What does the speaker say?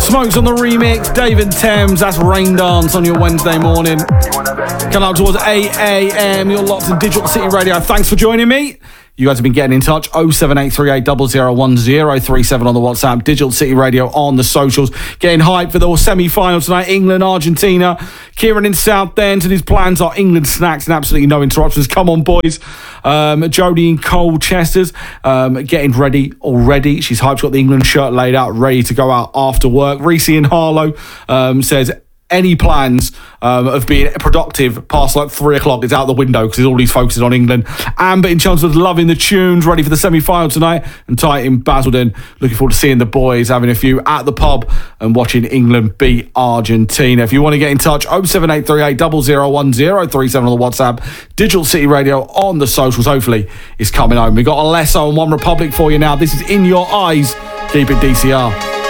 Smokes on the remix, David Thames, that's Rain Dance on your Wednesday morning. Coming up towards 8 a.m, you're locked in Digital City Radio. Thanks for joining me. You guys have been getting in touch, 07838 001037 on the WhatsApp, Digital City Radio on the socials. Getting hyped for the semi-final tonight, England, Argentina. Kieran in Southend, and his plans are England snacks and absolutely no interruptions. Come on, boys. Jodie in Colchester's getting ready already. She's hyped, got the England shirt laid out, ready to go out after work. Reese in Harlow says, any plans of being productive past like 3 o'clock is out the window because all he's focusing on England. Amber in Chelmsford, loving the tunes, ready for the semi-final tonight. And Ty in Basildon, looking forward to seeing the boys, having a few at the pub and watching England beat Argentina. If you want to get in touch, 07838 001037 on the WhatsApp, Digital City Radio on the socials. Hopefully it's coming home. We've got Alesso and One Republic for you now. This is In Your Eyes. Keep it DCR.